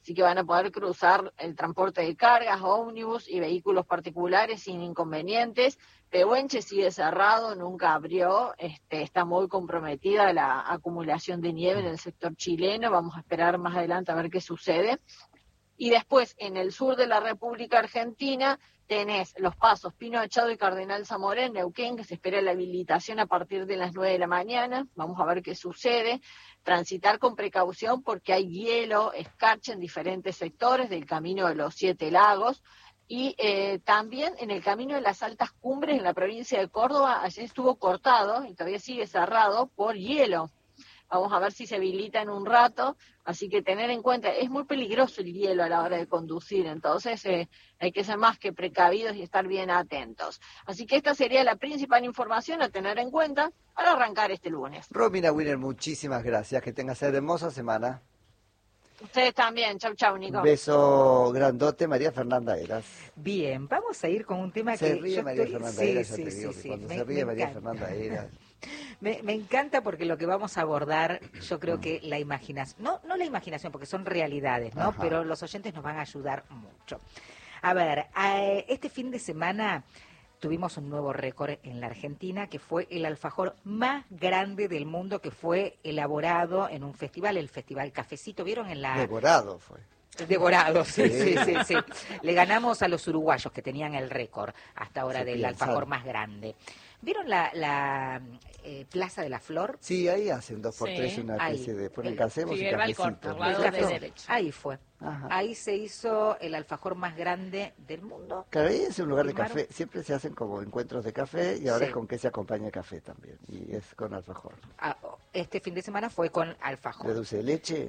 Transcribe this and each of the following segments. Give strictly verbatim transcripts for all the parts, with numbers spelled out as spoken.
así que van a poder cruzar el transporte de cargas, ómnibus y vehículos particulares sin inconvenientes. Pehuenche sigue cerrado, nunca abrió, este, está muy comprometida la acumulación de nieve en el sector chileno, vamos a esperar más adelante a ver qué sucede. Y después, en el sur de la República Argentina, tenés los pasos Pino Echado y Cardenal Zamora en Neuquén, que se espera la habilitación a partir de las nueve de la mañana. Vamos a ver qué sucede. Transitar con precaución porque hay hielo, escarcha en diferentes sectores del Camino de los Siete Lagos. Y eh, también en el Camino de las Altas Cumbres en la provincia de Córdoba, ayer estuvo cortado y todavía sigue cerrado por hielo. Vamos a ver si se habilita en un rato, así que tener en cuenta, es muy peligroso el hielo a la hora de conducir, entonces eh, hay que ser más que precavidos y estar bien atentos. Así que esta sería la principal información a tener en cuenta para arrancar este lunes. Romina Wiener, muchísimas gracias, que tengas una hermosa semana. Ustedes también, chau chau, Nico. Un beso grandote, María Fernanda Eras. Bien, vamos a ir con un tema se que ríe yo María estoy... Fernanda sí, Eras, sí, ya te digo sí, que sí, cuando me, se ríe me María encanta. Fernanda Eras. Me, me encanta porque lo que vamos a abordar, yo creo que la imaginación, no, no la imaginación, porque son realidades, ¿no? Ajá. Pero los oyentes nos van a ayudar mucho. A ver, eh, este fin de semana tuvimos un nuevo récord en la Argentina, que fue el alfajor más grande del mundo, que fue elaborado en un festival, el Festival Cafecito. ¿Vieron en la...? Devorado fue. Devorado, sí, Sí. sí, sí, sí. Le ganamos a los uruguayos que tenían el récord hasta ahora Se del piensa. alfajor más grande. ¿Vieron la, la eh, Plaza de la Flor? Sí, ahí hacen dos por Sí, tres una ahí. especie de ponen El- casemos y Figueroa cafecito. Alcorta, al El lado de café- derecho. Ahí fue. Ajá. Ahí se hizo el alfajor más grande del mundo. Claro, ahí es un lugar de Filmaron. café, siempre se hacen como encuentros de café y ahora Sí. es con que se acompaña el café también, y es con alfajor. Ah, Este fin de semana fue con ¿De alfajor. dulce de leche?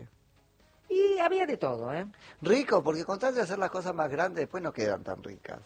Y había de todo, ¿eh? Rico, porque con tal de hacer las cosas más grandes después no quedan tan ricas.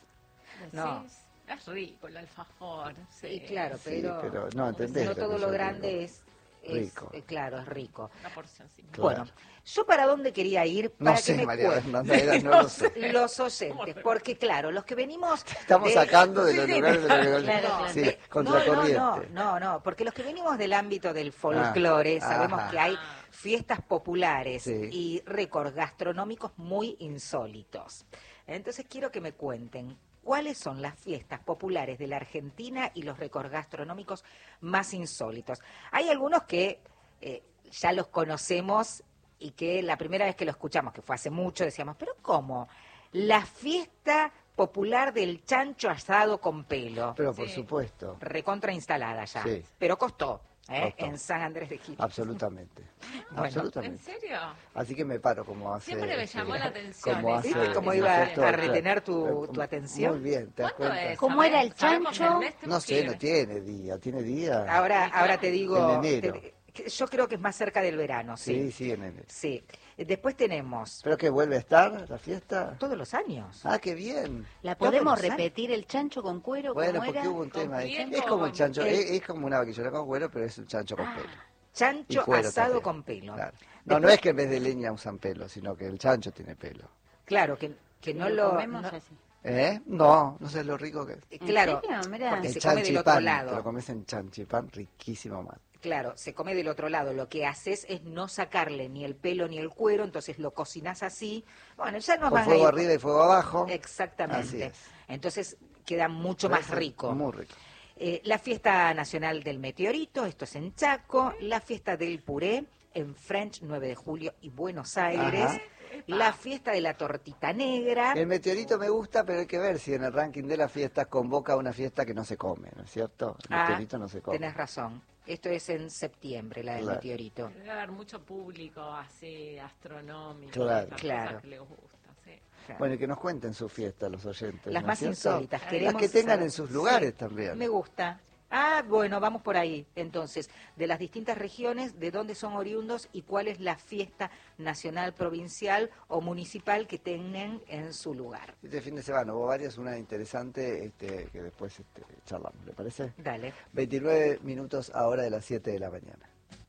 No. Decís, es rico el alfajor. Sí. Y claro, Sí, pero, pero no entendés. no lo que todo yo lo digo. grande es, es Rico. eh, claro, es rico. Una porción sin Claro. Bueno, ¿yo para dónde quería ir? No Para que sé, me María cuenten Fernanda Eras, no lo sé. los oyentes, porque claro, los que venimos... Estamos de- sacando de Sí, los sí, lugares de claro, los claro, sí, claro. contra no, no, corriente. no, no, no, porque los que venimos del ámbito del folclore Ah, sabemos ajá. que hay fiestas populares Sí. y récords gastronómicos muy insólitos. Entonces quiero que me cuenten cuáles son las fiestas populares de la Argentina y los récords gastronómicos más insólitos. Hay algunos que eh, ya los conocemos y que la primera vez que lo escuchamos, que fue hace mucho, decíamos, ¿pero cómo? La fiesta popular del chancho asado con pelo. Pero por Sí. supuesto, Recontra instalada ya, Sí. pero costó, ¿eh? Costó. En San Andrés de Giles. absolutamente. Bueno, ¿En absolutamente. serio? Así que me paro como hace... Siempre me este, llamó la atención como esa- hace- ¿Viste cómo esa iba fiesta. a retener tu, tu Muy atención? bien, ¿te das ¿Cuándo cuenta? es? ¿Cómo era el ¿Sabemos chancho? el mes? No sé, Tenemos no que- tiene día, tiene día. Ahora, ahora te digo, En enero. te- que yo creo que es más cerca del verano, sí. Sí, sí, en enero. Sí. Después tenemos ¿Pero que vuelve a estar la fiesta? todos los años. Ah, qué bien. ¿La Todos podemos los años. repetir el chancho con cuero? Bueno, ¿Cómo porque era? hubo un ¿Con tema ahí. piel Es o como el con- chancho, el- es, es como una vaquillona con cuero, pero es un chancho con Ah. pelo. Y Chancho cuero asado también. con pelo. Claro. No, no Después- es que en vez de leña usan pelo, sino que el chancho tiene pelo. Claro, que, que no lo... comemos no- así. ¿Eh? No, no sé lo rico que es. eh, ¿En claro, serio? Mirá. porque El se come del otro chanchipán, lado. te lo comes en chanchipán, riquísimo más. Claro, se come del otro lado. Lo que haces es no sacarle ni el pelo ni el cuero, entonces lo cocinas así. Bueno, ya nos Con van a fuego ir- arriba y fuego abajo. Exactamente. Así es. Entonces queda mucho más Parece rico. Muy rico. Eh, la fiesta nacional del meteorito, esto es en Chaco. La fiesta del puré en French, nueve de julio y Buenos Aires. Ajá. La fiesta de la tortita negra. El meteorito me gusta, pero hay que ver si en el ranking de las fiestas convoca una fiesta que no se come, ¿no es cierto? El Ah, meteorito no se come. tenés razón. Esto es en septiembre, la del Claro. meteorito. Debe haber mucho público así, astronómico. Claro. esas Claro. cosas que les gusta, sí. Bueno, y que nos cuenten su fiesta los oyentes. Las ¿no más es cierto? insólitas. Las Queremos que tengan saber. en sus lugares Sí, también. Me gusta. Ah, bueno, vamos por ahí. Entonces, de las distintas regiones, de dónde son oriundos y cuál es la fiesta nacional, provincial o municipal que tengan en su lugar. Este fin de semana hubo varias, una interesante este, que después este, charlamos, ¿le parece? Dale. veintinueve minutos ahora de las siete de la mañana.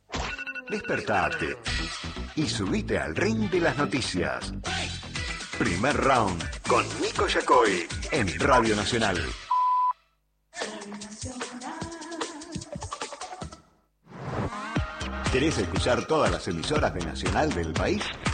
Despertate y subite al ring de las noticias. Primer round con Nico Yacoy en Radio Nacional. ¿Querés escuchar todas las emisoras de Nacional del país?